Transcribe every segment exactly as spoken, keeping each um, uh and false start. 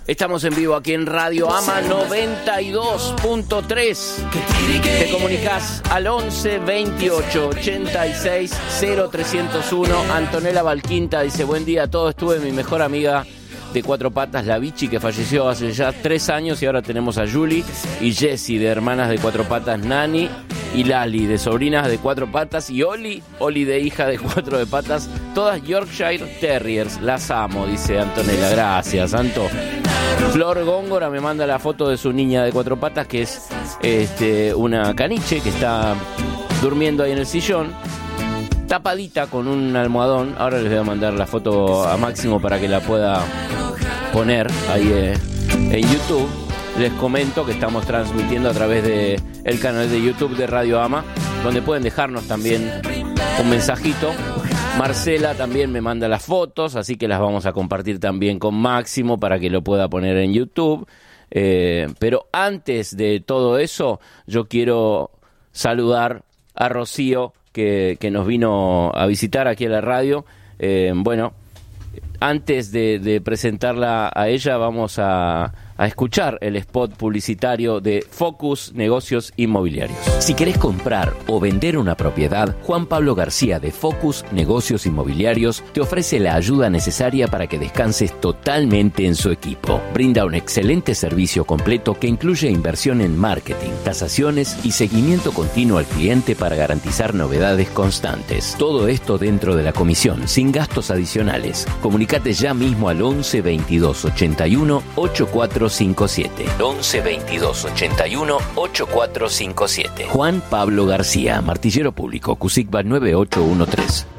Estamos en vivo aquí en Radio Ama noventa y dos punto tres. Te comunicas al once veintiocho ochenta y seis cero trescientos uno. Antonella Valquinta dice: buen día a todos. Estuve mi mejor amiga de Cuatro Patas, la Vichy, que falleció hace ya tres años, y ahora tenemos a Julie y Jessie, de hermanas de Cuatro Patas, Nani y Lali, de sobrinas de Cuatro Patas, y Oli, Oli de hija de Cuatro de Patas, todas Yorkshire Terriers. Las amo, dice Antonella. Gracias, Anto. Flor Góngora me manda la foto de su niña de Cuatro Patas, que es este, una caniche que está durmiendo ahí en el sillón, tapadita con un almohadón. Ahora les voy a mandar la foto a Máximo para que la pueda poner ahí eh, en YouTube. Les comento que estamos transmitiendo a través de el canal de YouTube de Radio Ama, donde pueden dejarnos también un mensajito. Marcela también me manda las fotos, así que las vamos a compartir también con Máximo para que lo pueda poner en YouTube. Eh, pero antes de todo eso, yo quiero saludar a Rocío, que, que nos vino a visitar aquí a la radio. Eh, bueno, antes de, de presentarla a ella, vamos a, a escuchar el spot publicitario de Focus Negocios Inmobiliarios. Si querés comprar o vender una propiedad, Juan Pablo García de Focus Negocios Inmobiliarios te ofrece la ayuda necesaria para que descanses totalmente en su equipo. Brinda un excelente servicio completo que incluye inversión en marketing, tasaciones y seguimiento continuo al cliente para garantizar novedades constantes. Todo esto dentro de la comisión, sin gastos adicionales. Comunicate ya mismo al once veintidós ochenta y uno ochenta y cuatro cincuenta y siete. once veintidós ochenta y uno ochenta y cuatro cincuenta y siete. Juan Pablo García, Martillero Público, CUSICBA nueve ocho uno tres.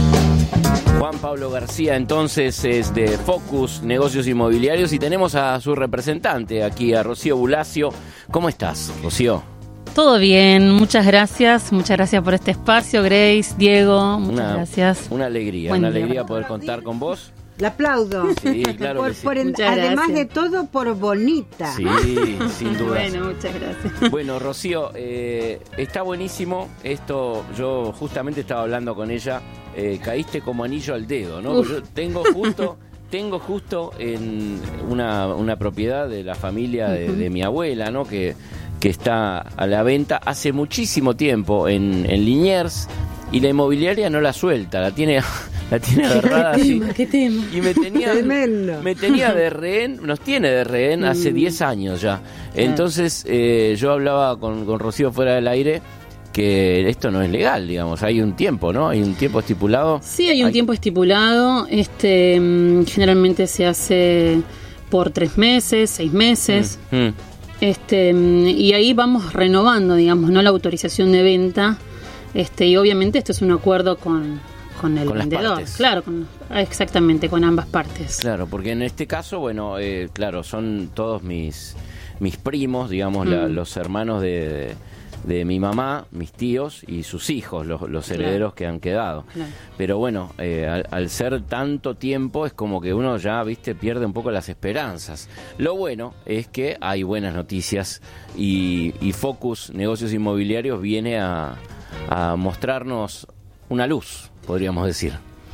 Juan Pablo García entonces es de Focus Negocios Inmobiliarios, y tenemos a su representante aquí, a Rocío Bulacio. ¿Cómo estás, Rocío? Todo bien, muchas gracias, muchas gracias por este espacio, Grace, Diego, muchas una, gracias. Una alegría, Buen una día. alegría poder contar con vos. La aplaudo. Sí, claro por, que sí. por en, Muchas además gracias. de todo, por bonita. Sí, sin duda. Bueno, muchas gracias. Bueno, Rocío, eh, está buenísimo esto. Yo justamente estaba hablando con ella. Eh, caíste como anillo al dedo, ¿no? Yo tengo justo, tengo justo en una, una propiedad de la familia de, de mi abuela, ¿no? Que, que está a la venta hace muchísimo tiempo en, en Liniers, y la inmobiliaria no la suelta, la tiene... La tiene agarrada ¿Qué así. tema? ¿Qué tema? Y me tenía, Tremendo. me tenía de rehén, nos tiene de rehén hace diez años ya. Entonces eh, yo hablaba con, con Rocío fuera del aire que esto no es legal, digamos. Hay un tiempo, ¿no? Hay un tiempo estipulado. Sí, hay un hay... tiempo estipulado. Este, mm, generalmente se hace por tres meses, seis meses. Mm, mm. Este, mm, y ahí vamos renovando, digamos, ¿no? La autorización de venta. Este, y obviamente esto es un acuerdo con... con el Con las vendedor, partes. claro, con, exactamente, con ambas partes. Claro, porque en este caso, bueno, eh, claro, son todos mis mis primos, digamos, Mm. la, los hermanos de, de, de mi mamá, mis tíos y sus hijos, los, los Claro. herederos que han quedado. Claro. Pero bueno, eh, al, al ser tanto tiempo, es como que uno ya, viste, pierde un poco las esperanzas. Lo bueno es que hay buenas noticias, y, y Focus Negocios Inmobiliarios viene a, a mostrarnos una luz, podríamos decir.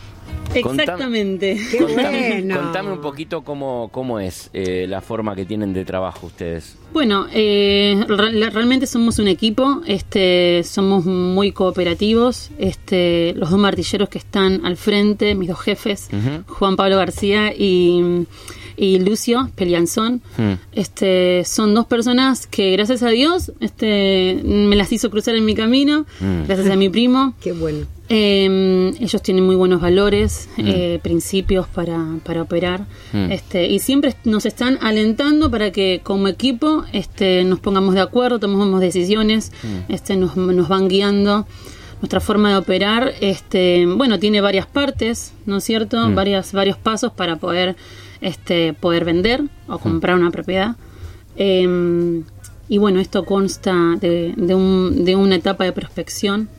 Exactamente. Qué Contame, bueno. contame un poquito cómo, cómo es eh, la forma que tienen de trabajo ustedes. Bueno, eh, re- realmente somos un equipo, este, somos muy cooperativos. Este, los dos martilleros que están al frente, mis dos jefes, Ujú. Juan Pablo García y, y Lucio Pelianzón, Hmm. este, son dos personas que, gracias a Dios, este, me las hizo cruzar en mi camino, Mm. gracias a mi primo. Qué bueno. Eh, ellos tienen muy buenos valores, Mm. eh, principios para, para operar, Mm. este, y siempre nos están alentando para que como equipo este, nos pongamos de acuerdo, tomemos decisiones, Mm. este, nos, nos van guiando. Nuestra forma de operar, este, bueno, tiene varias partes, ¿no es cierto? Mm. Varias, varios pasos para poder, este, poder vender o comprar una propiedad. Eh, y bueno, esto consta de, de, un, de una etapa de prospección,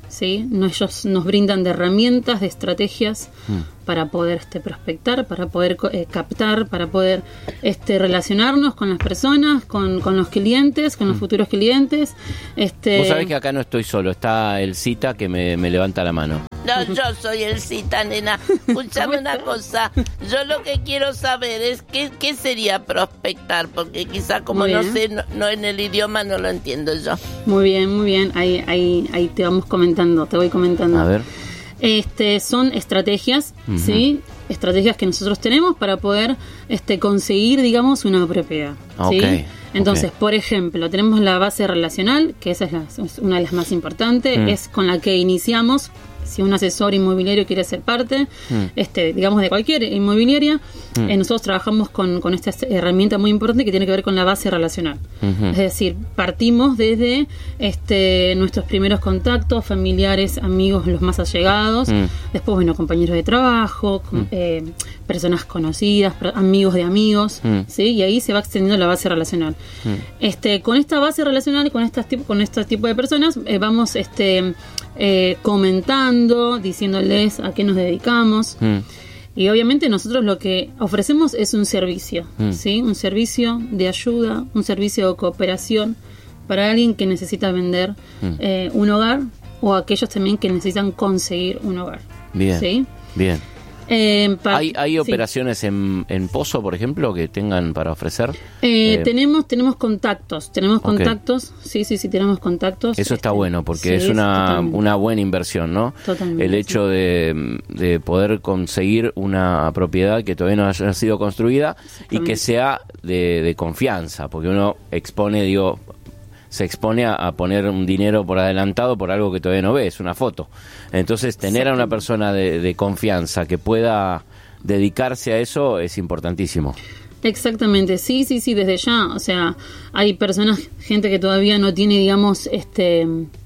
¿sí? No, ellos nos brindan de herramientas, de estrategias mm. para poder este, prospectar, para poder eh, captar, para poder este, relacionarnos con las personas, con, con los clientes, con los mm. futuros clientes. Este... Vos sabés que acá no estoy solo, está el Cita que me, me levanta la mano. No, yo soy el Cita, nena. Escuchame una cosa. Yo lo que quiero saber es qué, qué sería prospectar, porque quizá como no sé, no, no en el idioma no lo entiendo yo. Muy bien, muy bien. Ahí, ahí, ahí te vamos comentando, te voy comentando. A ver. Este, son estrategias, uh-huh. ¿sí? Estrategias que nosotros tenemos para poder este, conseguir, digamos, una propiedad. ¿sí? Okay. Entonces, okay. por ejemplo, tenemos la base relacional, que esa es, la, es una de las más importantes, mm. es con la que iniciamos. Si un asesor inmobiliario quiere ser parte, mm. este, digamos de cualquier inmobiliaria, mm. eh, nosotros trabajamos con, con esta herramienta muy importante que tiene que ver con la base relacional. Mm-hmm. Es decir, partimos desde este, nuestros primeros contactos, familiares, amigos, los más allegados, mm. después, bueno, compañeros de trabajo, mm. eh, personas conocidas, amigos de amigos, mm. ¿sí? Y ahí se va extendiendo la base relacional. Mm. Este, con esta base relacional, con estas con este tipo de personas, eh, vamos este Eh, comentando, diciéndoles a qué nos dedicamos mm. y obviamente nosotros lo que ofrecemos es un servicio, mm. ¿sí? Un servicio de ayuda, un servicio de cooperación para alguien que necesita vender mm. eh, un hogar o aquellos también que necesitan conseguir un hogar. Bien, ¿sí? bien. Eh, pa- ¿Hay, hay sí. operaciones en, en Pozo, por ejemplo, que tengan para ofrecer? Eh, eh, tenemos tenemos contactos, tenemos okay. contactos, sí, sí, sí, tenemos contactos. Eso está este, bueno, porque sí, es una, totalmente. una buena inversión, ¿no? Totalmente. El hecho sí. de, de poder conseguir una propiedad que todavía no haya sido construida y que sea de, de confianza, porque uno expone, digo... se expone a, a poner un dinero por adelantado por algo que todavía no ve, es una foto. Entonces, tener a una persona de, de confianza que pueda dedicarse a eso es importantísimo. Exactamente, sí, sí, sí, desde ya. O sea, hay personas, gente que todavía no tiene, digamos, este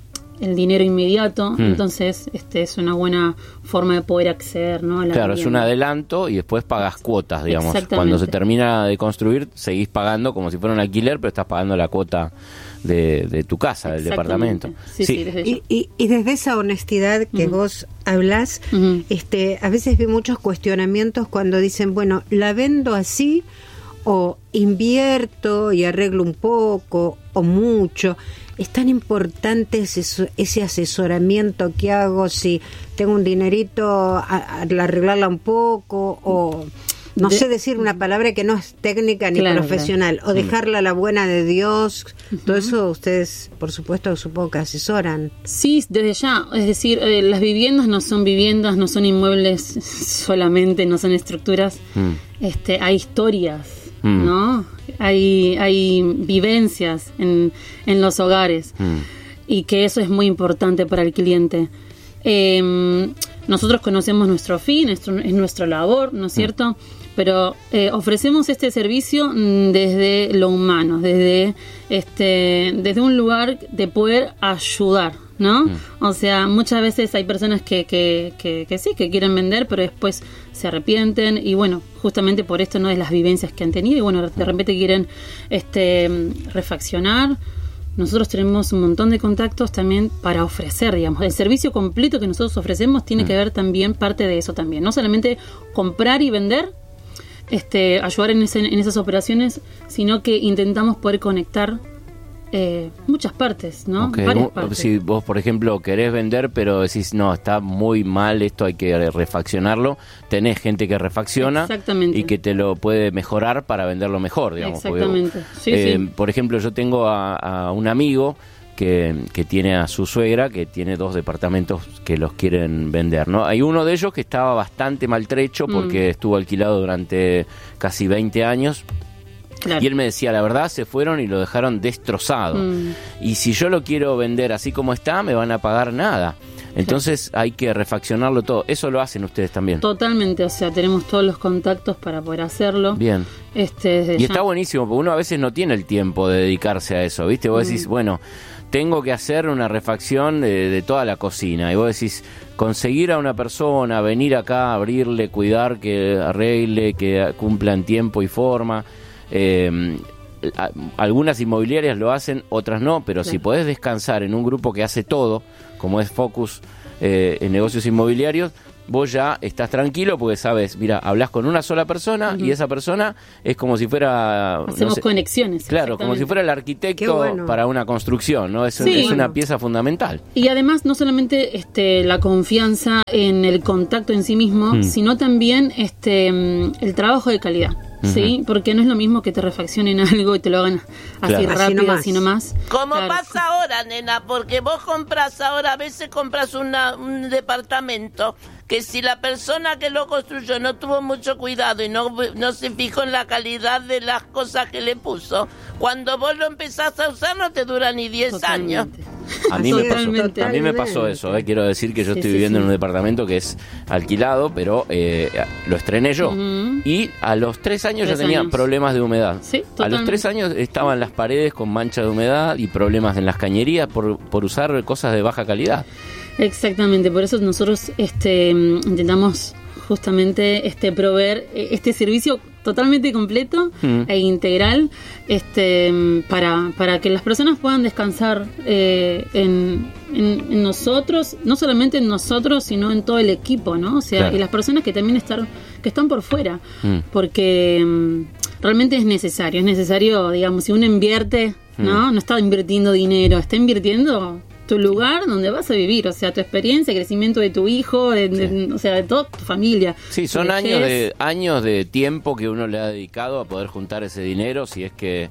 el dinero inmediato, hmm. entonces este es una buena forma de poder acceder, ¿no? A la claro, vivienda. Es un adelanto y después pagas cuotas, digamos. Cuando se termina de construir, seguís pagando como si fuera un alquiler, pero estás pagando la cuota de, de tu casa, del departamento. Sí, sí. Sí, desde y, y, y desde esa honestidad que uh-huh. vos hablas, uh-huh. este, a veces vi muchos cuestionamientos cuando dicen, bueno, la vendo así o invierto y arreglo un poco o mucho. Es tan importante ese, ese asesoramiento que hago si tengo un dinerito a, a arreglarla un poco o no de, sé decir una palabra que no es técnica ni claro, profesional claro. o dejarla a la buena de Dios. Uh-huh. Todo eso ustedes, por supuesto, supongo que asesoran. Sí, desde ya. Es decir, eh, las viviendas no son viviendas, no son inmuebles solamente, no son estructuras. Mm. Este, hay historias. Mm. ¿no? Hay, hay vivencias en, en los hogares mm. y que eso es muy importante para el cliente. Eh, nosotros conocemos nuestro fin, es nuestra labor, ¿no es cierto? Mm. Pero eh, ofrecemos este servicio desde lo humano, desde este, desde un lugar de poder ayudar, ¿no? Mm. O sea, muchas veces hay personas que, que, que, que sí, que quieren vender, pero después se arrepienten y bueno, justamente por esto, ¿no? De las vivencias que han tenido y bueno, de repente quieren este, refaccionar. Nosotros tenemos un montón de contactos también para ofrecer, digamos, el servicio completo que nosotros ofrecemos tiene mm. que ver también parte de eso también, no solamente comprar y vender, este, ayudar en, ese, en esas operaciones, sino que intentamos poder conectar Eh, muchas partes, ¿no? Okay. Varias partes. Si vos, por ejemplo, querés vender, pero decís, no, está muy mal esto, hay que refaccionarlo, tenés gente que refacciona y que te lo puede mejorar para venderlo mejor, digamos. Exactamente. Porque, sí, eh, sí. Por ejemplo, yo tengo a, a un amigo que, que tiene a su suegra, que tiene dos departamentos que los quieren vender, ¿no? Hay uno de ellos que estaba bastante maltrecho porque mm. estuvo alquilado durante casi veinte años. Claro. Y él me decía, la verdad, se fueron y lo dejaron destrozado. Mm. Y si yo lo quiero vender así como está, me van a pagar nada. Entonces hay que refaccionarlo todo. Eso lo hacen ustedes también. Totalmente, o sea, tenemos todos los contactos para poder hacerlo. Bien. Este, y ya. está buenísimo, porque uno a veces no tiene el tiempo de dedicarse a eso, ¿viste? Vos mm. decís, bueno, tengo que hacer una refacción de, de toda la cocina. Y vos decís, conseguir a una persona, venir acá, abrirle, cuidar, que arregle, que cumpla en tiempo y forma... Eh, a, algunas inmobiliarias lo hacen, otras no, pero claro. si podés descansar en un grupo que hace todo, como es Focus eh, en negocios inmobiliarios, vos ya estás tranquilo porque sabes, mira, hablas con una sola persona uh-huh. y esa persona es como si fuera... Hacemos no sé, conexiones. Claro, como si fuera el arquitecto bueno. para una construcción, ¿no? Es, sí, es bueno. una pieza fundamental. Y además, no solamente este, la confianza en el contacto en sí mismo, mm. sino también este, el trabajo de calidad. ¿Sí? Uh-huh. Porque no es lo mismo que te refaccionen algo y te lo hagan así claro. rápido, así nomás. Como claro. pasa ahora, nena, porque vos compras ahora, a veces compras una, un departamento que si la persona que lo construyó no tuvo mucho cuidado y no, no se fijó en la calidad de las cosas que le puso, cuando vos lo empezás a usar no te dura ni diez años. A mí, me pasó, a mí me pasó eso, eh. quiero decir que yo sí, estoy sí, viviendo sí. en un departamento que es alquilado, pero eh, lo estrené yo. Uh-huh. Y a los tres años tres ya tenía años. problemas de humedad. Sí, a los tres años estaban las paredes con mancha de humedad y problemas en las cañerías por, por usar cosas de baja calidad. Exactamente, por eso nosotros este, intentamos justamente este proveer este servicio totalmente completo mm. e integral este para para que las personas puedan descansar eh, en, en, en nosotros, no solamente en nosotros, sino en todo el equipo, ¿no? O sea, claro. y las personas que también están que están por fuera, mm. porque um, realmente es necesario, es necesario, digamos, si uno invierte, ¿no? Mm. No está invirtiendo dinero, está invirtiendo tu lugar donde vas a vivir, o sea, tu experiencia, el crecimiento de tu hijo, de, de, sí. o sea, de toda tu familia. Sí, son años de años de tiempo que uno le ha dedicado a poder juntar ese dinero, si es que,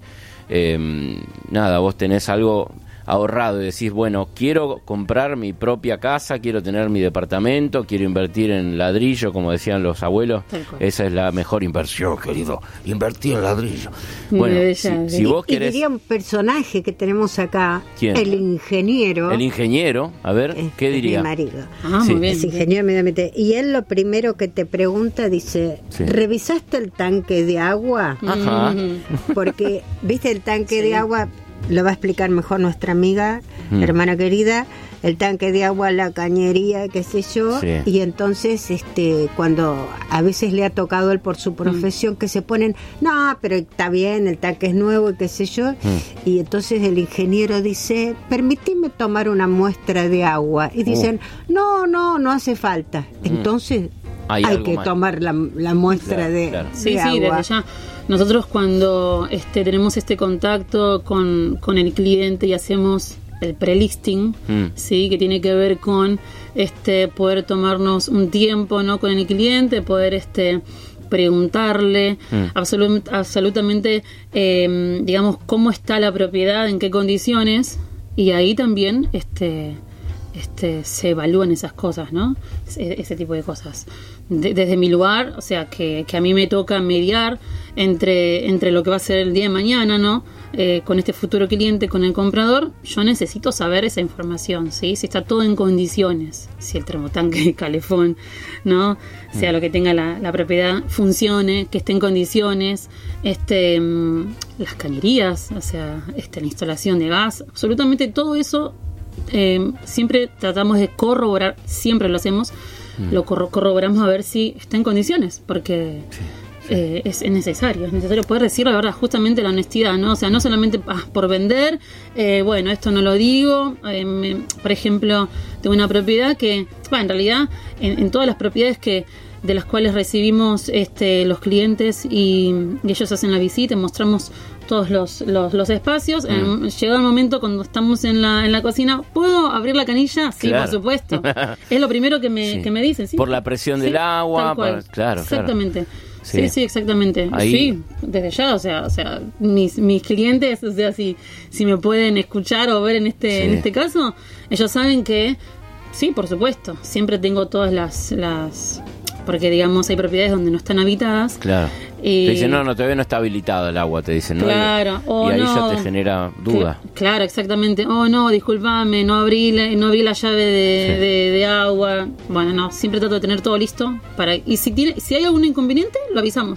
eh, nada, vos tenés algo ahorrado y decís, bueno, quiero comprar mi propia casa, quiero tener mi departamento, quiero invertir en ladrillo, como decían los abuelos, esa es la mejor inversión, querido, invertir en ladrillo. Bueno, si, si vos querés... Y diría un personaje que tenemos acá, ¿quién? El ingeniero. El ingeniero, a ver, es, ¿qué diría? Es mi marido. Ah, sí. muy bien. Es ingeniero mediamente. Y él lo primero que te pregunta, dice, sí. ¿revisaste el tanque de agua? Ajá. Porque, ¿viste el tanque sí. de agua? Lo va a explicar mejor nuestra amiga, mm. hermana querida, el tanque de agua, la cañería, qué sé yo, sí. y entonces este cuando a veces le ha tocado él por su profesión mm. que se ponen, no, pero está bien, el tanque es nuevo y qué sé yo, mm. y entonces el ingeniero dice, permíteme tomar una muestra de agua, y dicen, uh. no, no, no hace falta, mm. entonces hay, hay que mal. tomar la, la muestra claro, de, claro. de sí, agua. Sí, desde ya. Nosotros cuando este, tenemos este contacto con, con el cliente y hacemos el pre-listing, mm. sí, que tiene que ver con este poder tomarnos un tiempo, ¿no? con el cliente, poder este preguntarle mm. absolut, absolutamente, eh, digamos, cómo está la propiedad, en qué condiciones, y ahí también este este se evalúan esas cosas, ¿no? Ese, ese tipo de cosas. De, desde mi lugar, o sea, que, que a mí me toca mediar entre, entre lo que va a ser el día de mañana, ¿no? Eh, con este futuro cliente, con el comprador, yo necesito saber esa información, ¿sí? Si está todo en condiciones, si el termotanque, el calefón, ¿no? O sea, lo que tenga la, la propiedad funcione, que esté en condiciones, este, las cañerías, o sea, este, la instalación de gas, absolutamente todo eso. Eh, siempre tratamos de corroborar, siempre lo hacemos, mm. lo corro- corroboramos a ver si está en condiciones, porque sí, sí. Eh, es, es necesario, es necesario poder decir la verdad, justamente la honestidad, ¿no? O sea, no solamente ah, por vender, eh, bueno, esto no lo digo, eh, me, por ejemplo, tengo una propiedad que, bueno, en realidad, en, en todas las propiedades que de las cuales recibimos este, los clientes y, y ellos hacen la visita, mostramos todos los, los, los espacios. Mm. Eh, llega el momento cuando estamos en la, en la cocina, ¿puedo abrir la canilla? Sí, claro. Por supuesto. Es lo primero que me, sí. que me dicen. ¿Sí? Por la presión sí, del agua. Por, claro, exactamente. Claro. Sí. sí, sí, exactamente. Ahí. Sí, desde ya, o sea, o sea, mis, mis clientes, o sea, si, si me pueden escuchar o ver en este, sí. en este caso, ellos saben que, sí, por supuesto, siempre tengo todas las, las porque digamos hay propiedades donde no están habitadas. Claro. Y te dicen, no, no, todavía no está habilitado el agua, te dicen, ¿no? Claro. Y, y ahí no, ya te genera duda. Cl- claro, exactamente. Oh, no, discúlpame, no abrí la, no abrí la llave de, sí. de, de agua. Bueno, no, siempre trato de tener todo listo para y si tiene, si hay algún inconveniente, lo avisamos.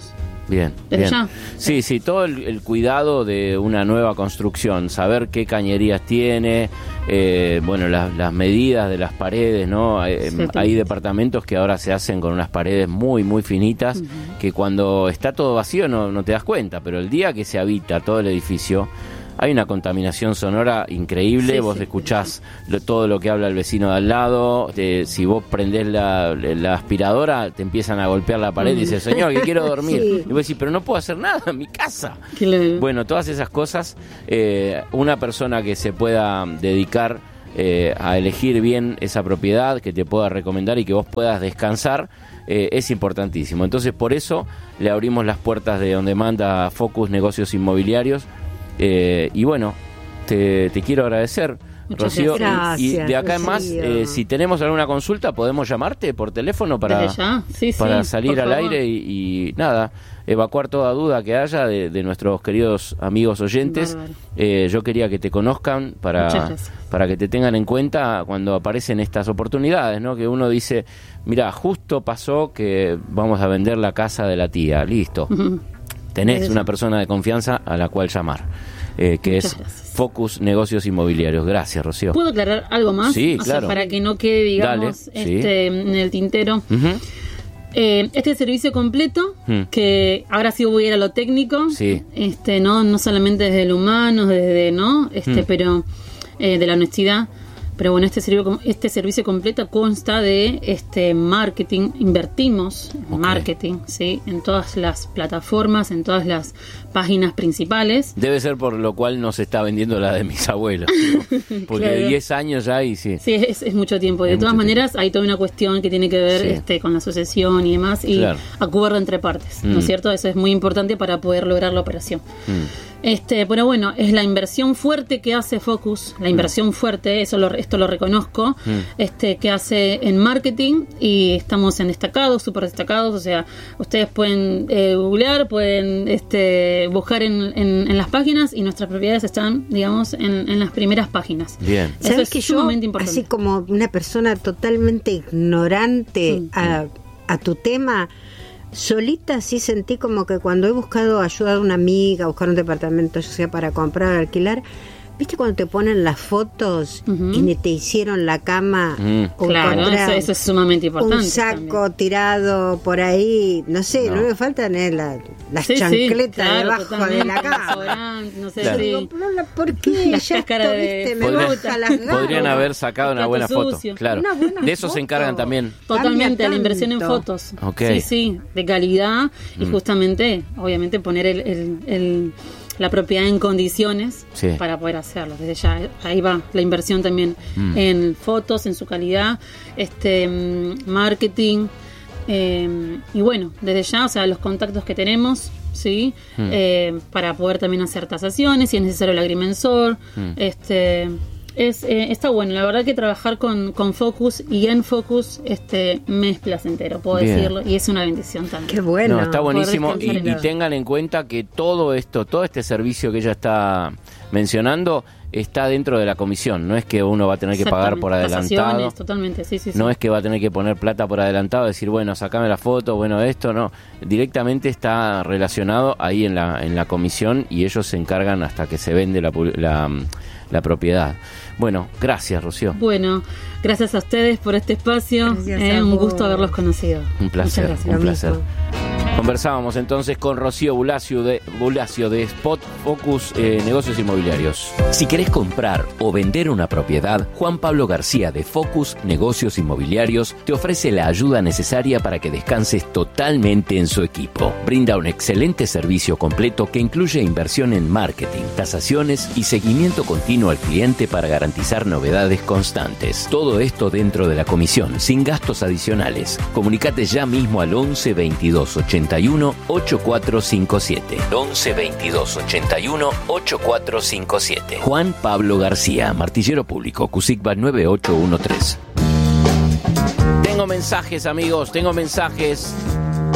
Bien, Desde bien. ya. Sí, sí, todo el, el cuidado de una nueva construcción, saber qué cañerías tiene, eh, bueno, las, las medidas de las paredes, ¿no? Hay, Sí, hay departamentos que ahora se hacen con unas paredes muy, muy finitas, uh-huh. que cuando está todo vacío no, no te das cuenta, pero el día que se habita todo el edificio, hay una contaminación sonora increíble, sí, vos sí, escuchás sí. Lo, todo lo que habla el vecino de al lado, te, si vos prendés la, la aspiradora, te empiezan a golpear la pared mm. y dices, señor, que quiero dormir. Sí. Y vos decís, pero no puedo hacer nada en mi casa. Claro. Bueno, todas esas cosas, eh, una persona que se pueda dedicar eh, a elegir bien esa propiedad, que te pueda recomendar y que vos puedas descansar, eh, es importantísimo. Entonces, por eso le abrimos las puertas de On Demand a Focus Negocios Inmobiliarios. Eh, y bueno, te, te quiero agradecer, muchas Rocío. Gracias, y de acá en más, eh, si tenemos alguna consulta, podemos llamarte por teléfono para, sí, para sí, salir al favor. aire y, y nada, evacuar toda duda que haya de, de nuestros queridos amigos oyentes. Eh, yo quería que te conozcan para, para que te tengan en cuenta cuando aparecen estas oportunidades, ¿no? Que uno dice, mira, justo pasó que vamos a vender la casa de la tía, listo. Uh-huh. Tenés una persona de confianza a la cual llamar, eh, que Muchas es gracias. Focus Negocios Inmobiliarios. Gracias, Rocío. ¿Puedo aclarar algo más? Sí, o claro. sea, para que no quede, digamos, Dale, este, sí. en el tintero. Uh-huh. Eh, este servicio completo, uh-huh. que ahora sí voy a ir a lo técnico, sí. este, no, no solamente desde el humano, desde, ¿no? Este, uh-huh. pero eh, de la honestidad. Pero bueno, este servicio, este servicio completo consta de este marketing, invertimos en okay. marketing, ¿sí? En todas las plataformas, en todas las páginas principales. Debe ser por lo cual no se está vendiendo la de mis abuelos, ¿no? Porque claro. diez años ya y sí. Sí, es, es mucho tiempo. De es todas maneras, tiempo. Hay toda una cuestión que tiene que ver sí. este, con la asociación y demás, y claro. acuerdo entre partes, mm. ¿no es cierto? Eso es muy importante para poder lograr la operación. Mm. Este, pero bueno, es la inversión fuerte que hace Focus, la inversión mm. fuerte, eso lo, esto lo reconozco, mm. este, que hace en marketing, y estamos en destacados, súper destacados, o sea, ustedes pueden eh, googlear, pueden este, buscar en, en, en las páginas, y nuestras propiedades están, digamos, en, en las primeras páginas. Bien. Eso ¿Sabes es que sumamente yo, importante. Así como una persona totalmente ignorante mm. a, a tu tema, solita sí sentí como que cuando he buscado ayuda de una amiga, buscar un departamento, ya sea para comprar o alquilar, ¿viste cuando te ponen las fotos uh-huh. y ni te hicieron la cama? Uh-huh. O claro, eso, eso es sumamente importante. Un saco también. Tirado por ahí, no sé, no, no me faltan eh, la, las sí, chancletas sí, claro, debajo de la cama. No sé, claro. sí. Digo, ¿por qué? La ya cáscara esto, de... ¿viste? Me gusta las ganas. Podrían haber sacado una buena foto. Claro. Una buena de eso foto. Se encargan también. Totalmente, la inversión en fotos. Okay. Sí, sí, de calidad mm. y justamente, obviamente, poner el... el, el la propiedad en condiciones sí. para poder hacerlo. Desde ya, ahí va la inversión también mm. en fotos, en su calidad, este marketing, eh, y bueno, desde ya, o sea, los contactos que tenemos, sí, mm. eh, para poder también hacer tasaciones, si es necesario el agrimensor, mm. este es eh, está bueno, la verdad que trabajar con, con Focus y en Focus este me es placentero, puedo Bien. decirlo, y es una bendición también. Qué bueno. No, está buenísimo, y, y tengan en cuenta que todo esto, todo este servicio que ella está mencionando está dentro de la comisión, no es que uno va a tener que pagar por adelantado. Totalmente, sí, sí, sí. No es que va a tener que poner plata por adelantado, decir, bueno, sacame la foto, bueno, esto, no. Directamente está relacionado ahí en la en la comisión, y ellos se encargan hasta que se vende la, la, la propiedad. Bueno, gracias, Rocío. Bueno, gracias a ustedes por este espacio. Eh, un gusto haberlos conocido. Un placer, un placer. Conversábamos entonces con Rocío Bulacio de, Bulacio de Spot Focus eh, Negocios Inmobiliarios. Si querés comprar o vender una propiedad, Juan Pablo García de Focus Negocios Inmobiliarios te ofrece la ayuda necesaria para que descanses totalmente en su equipo. Brinda un excelente servicio completo que incluye inversión en marketing, tasaciones y seguimiento continuo al cliente para garantizar novedades constantes. Todo esto dentro de la comisión, sin gastos adicionales. Comunicate ya mismo al once veintidós ochenta y uno ochenta y cuatro cincuenta y siete. once veintidós ochenta y uno ochenta y cuatro cincuenta y siete. Juan Pablo García, Martillero Público, CUSICBA nueve ocho uno tres. Tengo mensajes, amigos, tengo mensajes.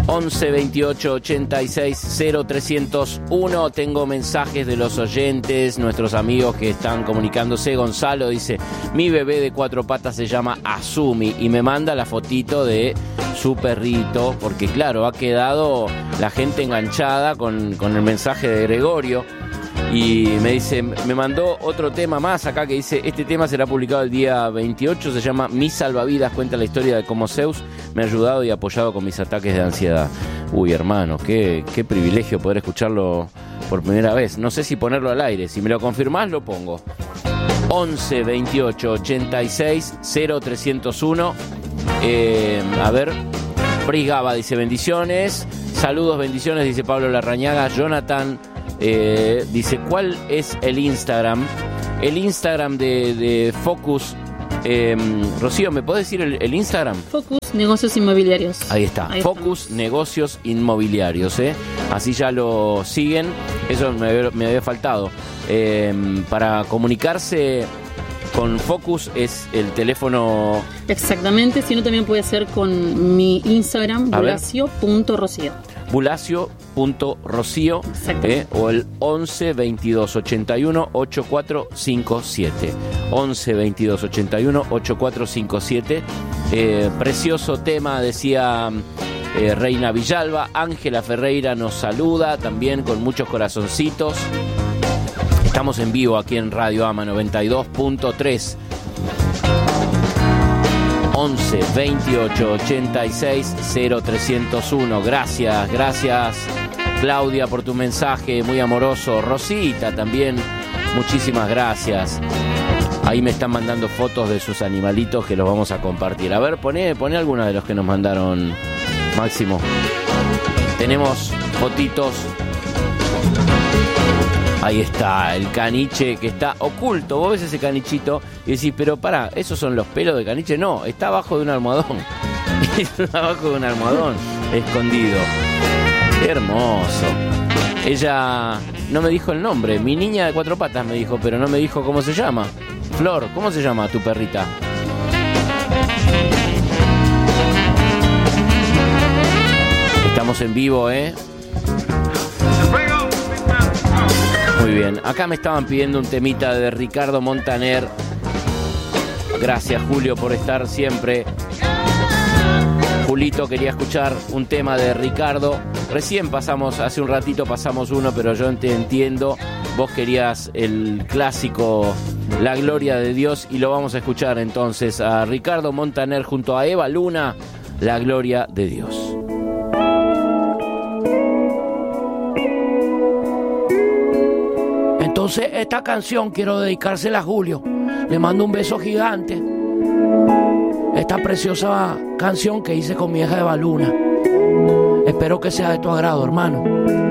once veintiocho ochenta y seis cero trescientos uno. Tengo mensajes de los oyentes, nuestros amigos que están comunicándose. Gonzalo dice: mi bebé de cuatro patas se llama Azumi, y me manda la fotito de su perrito, porque claro, ha quedado la gente enganchada con, con el mensaje de Gregorio. Y me dice, me mandó otro tema más acá que dice: este tema será publicado el día veintiocho, se llama Mi Salvavidas, cuenta la historia de cómo Zeus me ha ayudado y apoyado con mis ataques de ansiedad. Uy, hermano, qué, qué privilegio poder escucharlo por primera vez. No sé si ponerlo al aire, si me lo confirmás lo pongo. once veintiocho ochenta y seis cero trescientos uno. Eh, a ver, Brigaba dice: bendiciones, saludos, bendiciones, dice Pablo Larrañaga. Jonathan Eh, dice: ¿cuál es el Instagram? El Instagram de, de Focus. Eh, Rocío, ¿me podés decir el, el Instagram? Focus Negocios Inmobiliarios. Ahí está, Ahí Focus estamos. Negocios Inmobiliarios, ¿eh? Así ya lo siguen. Eso me, me había faltado. Eh, para comunicarse con Focus es el teléfono. Exactamente, si no también puede ser con mi Instagram, bulacio punto rocío. bulacio punto rocío eh, o el once veintidós ochenta y uno ochenta y cuatro cincuenta y siete. once veintidós ochenta y uno ochenta y cuatro cincuenta y siete. Eh, precioso tema, decía eh, Reina Villalba. Ángela Ferreira nos saluda también con muchos corazoncitos. Estamos en vivo aquí en Radio Ama noventa y dos punto tres. once veintiocho ochenta y seis cero trescientos uno. Gracias, gracias Claudia por tu mensaje muy amoroso. Rosita también, muchísimas gracias. Ahí me están mandando fotos de sus animalitos que los vamos a compartir. A ver, poné, poné alguna de los que nos mandaron, Máximo. Tenemos fotitos. Ahí está, el caniche que está oculto. Vos ves ese canichito y decís, pero pará, ¿esos son los pelos de caniche? No, está abajo de un almohadón. Está abajo de un almohadón, escondido. Qué hermoso. Ella no me dijo el nombre. Mi niña de cuatro patas me dijo, pero no me dijo cómo se llama. Flor, ¿cómo se llama tu perrita? Estamos en vivo, ¿eh? Muy bien, acá me estaban pidiendo un temita de Ricardo Montaner. Gracias, Julio, por estar siempre. Julito quería escuchar un tema de Ricardo. Recién pasamos, hace un ratito pasamos uno, pero yo te entiendo. Vos querías el clásico La Gloria de Dios y lo vamos a escuchar entonces a Ricardo Montaner junto a Eva Luna, La Gloria de Dios. Entonces esta canción quiero dedicársela a Julio. Le mando un beso gigante. Esta preciosa canción que hice con mi hija Eva Luna. Espero que sea de tu agrado, hermano.